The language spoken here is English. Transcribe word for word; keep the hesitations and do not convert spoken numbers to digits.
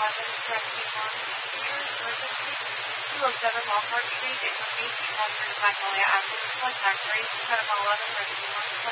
eleven Rescue Spears Emergency, two oh seven Walmart Street, Ingram Beach, one three Magnolia Avenue. Contact Grace, seven eleven Rescue